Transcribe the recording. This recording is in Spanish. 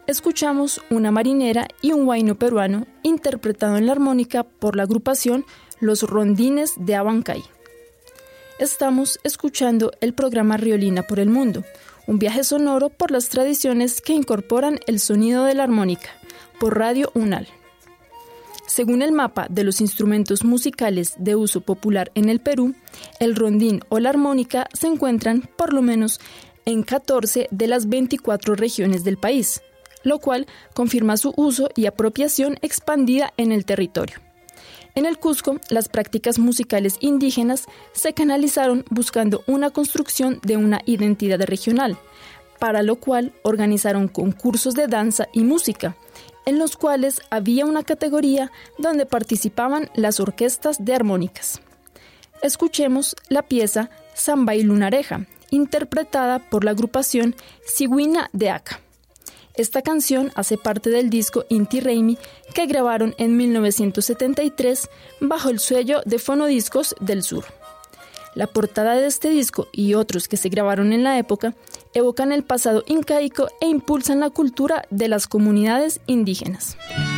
escuchamos Una marinera y un huayno peruano interpretado en la armónica por la agrupación Los Rondines de Abancay. Estamos escuchando el programa Riolina por el Mundo, un viaje sonoro por las tradiciones que incorporan el sonido de la armónica, por Radio UNAL. Según el mapa de los instrumentos musicales de uso popular en el Perú, el rondín o la armónica se encuentran por lo menos en 14 de las 24 regiones del país, lo cual confirma su uso y apropiación expandida en el territorio. En el Cusco, las prácticas musicales indígenas se canalizaron buscando una construcción de una identidad regional, para lo cual organizaron concursos de danza y música, en los cuales había una categoría donde participaban las orquestas de armónicas. Escuchemos la pieza Samba y Lunareja, interpretada por la agrupación Sigüina de Aca. Esta canción hace parte del disco Inti Raymi que grabaron en 1973 bajo el sello de Fonodiscos del Sur. La portada de este disco y otros que se grabaron en la época evocan el pasado incaico e impulsan la cultura de las comunidades indígenas.